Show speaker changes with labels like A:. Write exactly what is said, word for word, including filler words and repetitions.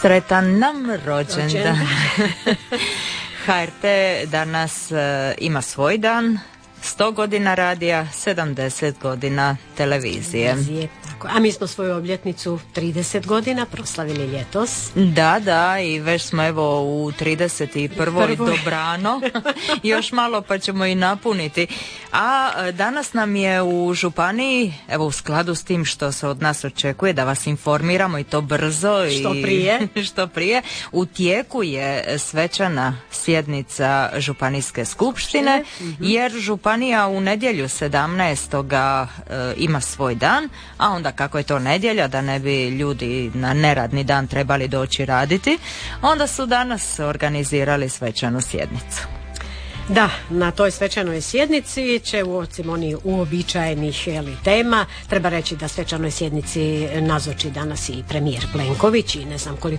A: Sretan nam rođendan. ha er te danas uh, ima svoj dan, sto godina radija, sedamdeset godina televizije.
B: televizije tako. A mi smo svoju obljetnicu trideset godina proslavili ljetos.
A: Da, da, i već smo evo u trideset prvoj
B: Prvoj.
A: dobrano. Još malo pa ćemo i napuniti. A danas nam je u županiji, evo u skladu s tim što se od nas očekuje, da vas informiramo i to brzo
B: Što
A: i
B: prije.
A: što prije, u tijeku je svečana sjednica Županijske skupštine, jer županija u nedjelju sedamnaestoga e, ima svoj dan, a onda kako je to nedjelja, da ne bi ljudi na neradni dan trebali doći raditi, onda su danas organizirali svečanu sjednicu.
B: Da, na toj svečanoj sjednici će osim onih uobičajenih jeli, tema, treba reći da svečanoj sjednici nazoči danas i premijer Plenković i ne znam koliko